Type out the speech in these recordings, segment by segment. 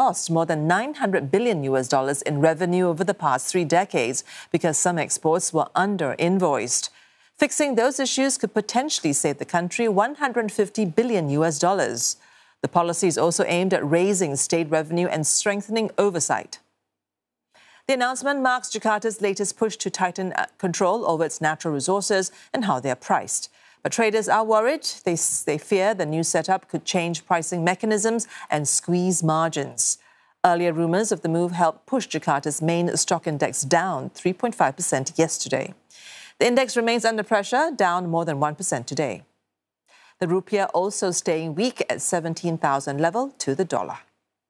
lost more than $900 billion in revenue over the past 3 decades because some exports were under-invoiced. Fixing those issues could potentially save the country $150 billion. The policy is also aimed at raising state revenue and strengthening oversight. The announcement marks Jakarta's latest push to tighten control over its natural resources and how they are priced. But traders are worried. They fear the new setup could change pricing mechanisms and squeeze margins. Earlier rumours of the move helped push Jakarta's main stock index down 3.5% yesterday. The index remains under pressure, down more than 1% today. The rupiah also staying weak at 17,000 level to the dollar.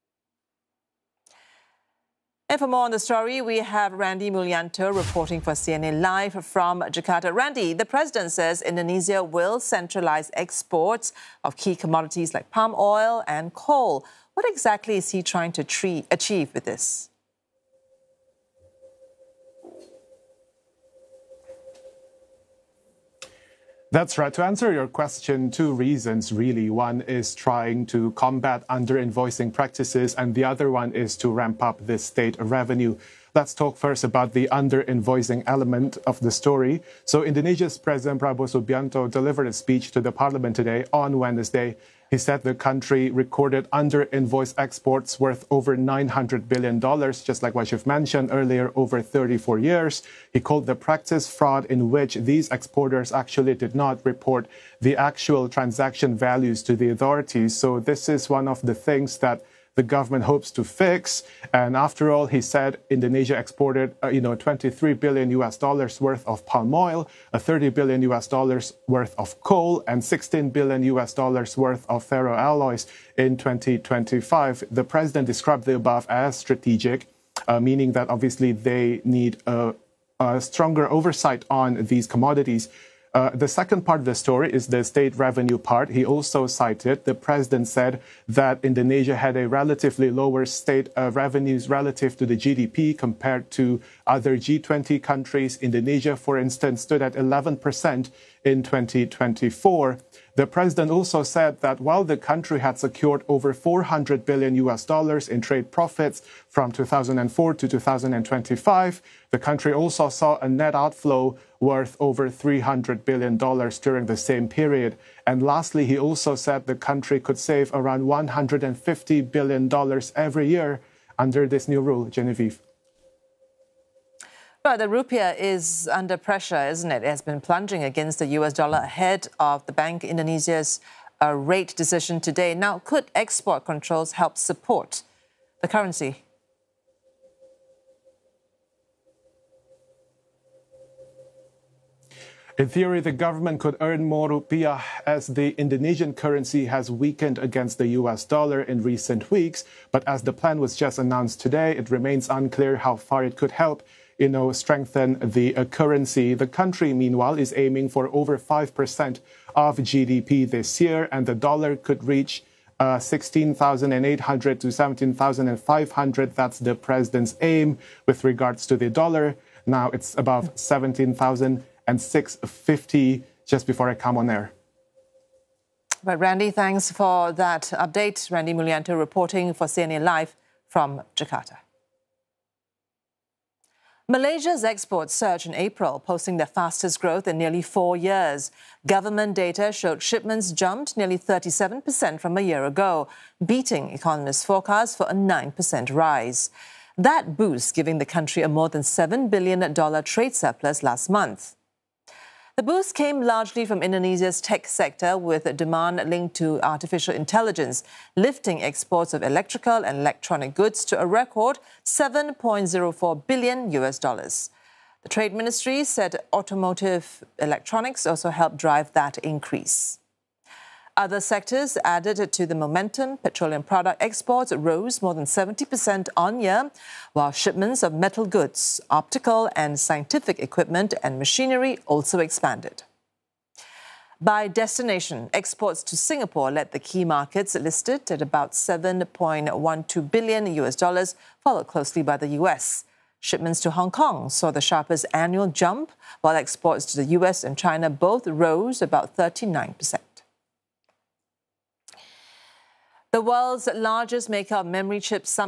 And for more on the story, we have Randy Mulyanto reporting for CNN Live from Jakarta. Randy, the president says Indonesia will centralize exports of key commodities like palm oil and coal. What exactly is he trying to achieve with this? That's right. To answer your question, 2 reasons, really. One is trying to combat under-invoicing practices, and the other one is to ramp up the state revenue. Let's talk first about the under-invoicing element of the story. So Indonesia's President Prabowo Subianto delivered a speech to the parliament today on Wednesday. He said the country recorded under-invoice exports worth over $900 billion, just like what you've mentioned earlier, over 34 years. He called the practice fraud, in which these exporters actually did not report the actual transaction values to the authorities. So this is one of the things that the government hopes to fix. And after all, he said Indonesia exported, $23 billion worth of palm oil, $30 billion worth of coal, and $16 billion worth of ferroalloys in 2025. The president described the above as strategic, meaning that obviously they need a stronger oversight on these commodities. The second part of the story is the state revenue part. He also cited, the president said that Indonesia had a relatively lower state revenues relative to the GDP compared to other G20 countries. Indonesia, for instance, stood at 11% in 2024. The president also said that while the country had secured over $400 billion in trade profits from 2004 to 2025, the country also saw a net outflow worth over $300 billion during the same period. And lastly, he also said the country could save around $150 billion every year under this new rule. Genevieve. Well, the rupiah is under pressure, isn't it? It has been plunging against the US dollar ahead of the Bank Indonesia's rate decision today. Now, could export controls help support the currency? In theory, the government could earn more rupiah as the Indonesian currency has weakened against the US dollar in recent weeks. But as the plan was just announced today, it remains unclear how far it could help strengthen the currency. The country, meanwhile, is aiming for over 5% of GDP this year, and the dollar could reach 16,800 to 17,500. That's the president's aim with regards to the dollar. Now it's above 17,650 just before I come on air. But Randy, thanks for that update. Randy Mulyanto reporting for CNN Live from Jakarta. Malaysia's exports surged in April, posting their fastest growth in nearly 4 years. Government data showed shipments jumped nearly 37% from a year ago, beating economists' forecasts for a 9% rise. That boost giving the country a more than $7 billion trade surplus last month. The boost came largely from Indonesia's tech sector, with demand linked to artificial intelligence, lifting exports of electrical and electronic goods to a record $7.04 billion. The Trade Ministry said automotive electronics also helped drive that increase. Other sectors added to the momentum. Petroleum product exports rose more than 70% on year, while shipments of metal goods, optical and scientific equipment and machinery also expanded. By destination, exports to Singapore led the key markets, listed at about $7.12 billion, followed closely by the US. Shipments to Hong Kong saw the sharpest annual jump, while exports to the US and China both rose about 39%. The world's largest maker of memory chips